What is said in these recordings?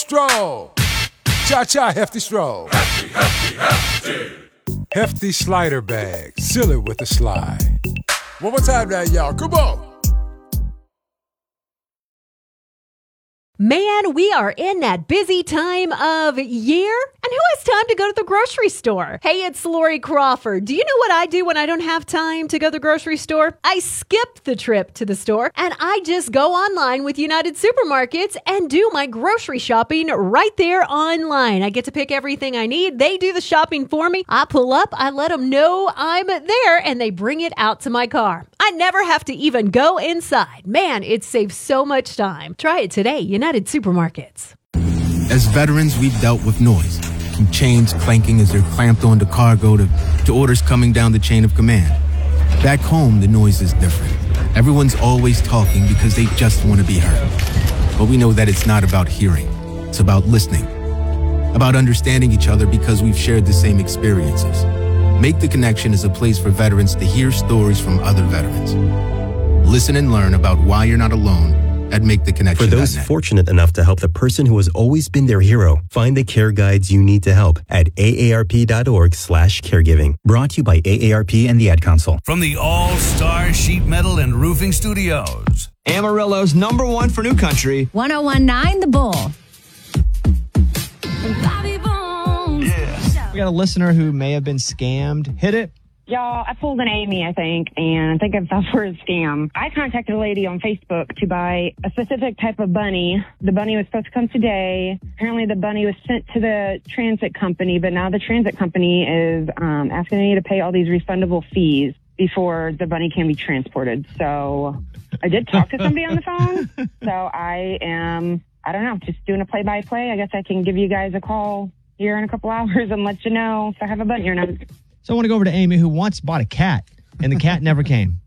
stroll. Cha-cha, hefty stroll. Hefty. Hefty slider bag. Seal it with a slide. One more time now, y'all. Come on. Man, we are in that busy time of year. And who has time to go to the grocery store? Hey, it's Lori Crawford. Do you know what I do when I don't have time to go to the grocery store? I skip the trip to the store and I just go online with United Supermarkets and do my grocery shopping right there online. I get to pick everything I need. They do the shopping for me. I pull up, I let them know I'm there, and they bring it out to my car. I never have to even go inside. Man, it saves so much time. Try it today, United Supermarkets. As veterans, we've dealt with noise, from chains clanking as they're clamped onto cargo to orders coming down the chain of command. Back home, the noise is different. Everyone's always talking because they just want to be heard. But we know that it's not about hearing. It's about listening, about understanding each other because we've shared the same experiences. Make the Connection is a place for veterans to hear stories from other veterans. Listen and learn about why you're not alone at MakeTheConnection.net. For those fortunate enough to help the person who has always been their hero, find the care guides you need to help at aarp.org/caregiving. Brought to you by AARP and the Ad Council. From the All-Star Sheet Metal and Roofing Studios, Amarillo's number one for new country. 1019 The Bull. We got a listener who may have been scammed. Hit it. Y'all, I pulled an Amy, I think, and I think I fell for a scam. I contacted a lady on Facebook to buy a specific type of bunny. The bunny was supposed to come today. Apparently the bunny was sent to the transit company, but now the transit company is asking me to pay all these refundable fees before the bunny can be transported. So I did talk to somebody on the phone. So I don't know, just doing a play-by-play. I guess I can give you guys a call here in a couple hours and let you know if I have a bunny or not. So I want to go over to Amy, who once bought a cat, and the cat never came.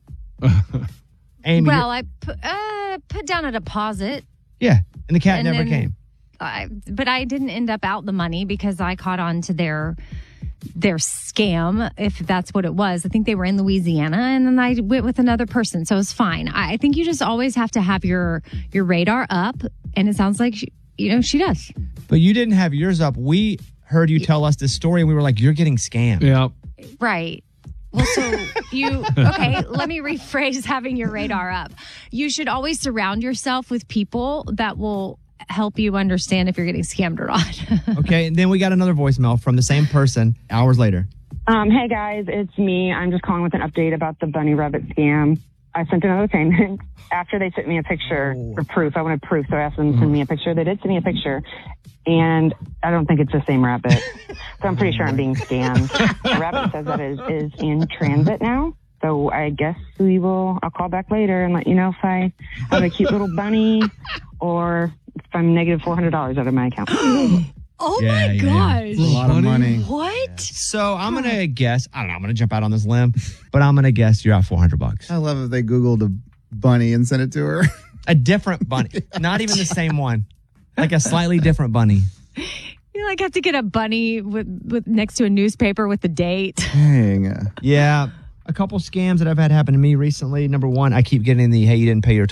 Amy. Well, I put down a deposit. Yeah, and the cat never came. But I didn't end up out the money because I caught on to their scam, if that's what it was. I think they were in Louisiana, and then I went with another person, so it's fine. I think you just always have to have your radar up, and it sounds like she does. But you didn't have yours up. We heard you tell us this story, and we were like, you're getting scammed. Yeah. Right. Well, so okay, let me rephrase having your radar up. You should always surround yourself with people that will help you understand if you're getting scammed or not. Okay, and then we got another voicemail from the same person hours later. Hey guys, it's me. I'm just calling with an update about the bunny rabbit scam. I sent another payment after they sent me a picture for proof. I wanted proof, so I asked them to send me a picture. They did send me a picture, and I don't think it's the same rabbit. So I'm pretty sure I'm being scammed. The rabbit says that it is in transit now. So I guess I'll call back later and let you know if I have a cute little bunny or if I'm negative $400 out of my account. Oh my gosh. A lot of money. What? So I'm going to guess, I don't know, I'm going to jump out on this limb, but I'm going to guess you're out $400. I love if they Googled a bunny and sent it to her. A different bunny. Not even the same one. Like a slightly different bunny. You have to get a bunny with next to a newspaper with the date. Dang. Yeah. A couple scams that I've had happen to me recently. Number one, I keep getting the, hey, you didn't pay your